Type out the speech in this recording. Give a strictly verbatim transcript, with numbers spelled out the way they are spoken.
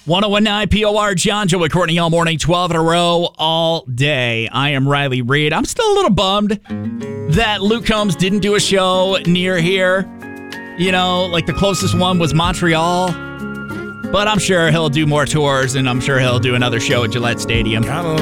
one oh one point nine P O R, John, Joe, and Courtney all morning, twelve in a row, all day. I am Riley Reid. I'm still a little bummed that Luke Combs didn't do a show near here. You know, like the closest one was Montreal. But I'm sure he'll do more tours, and I'm sure he'll do another show at Gillette Stadium.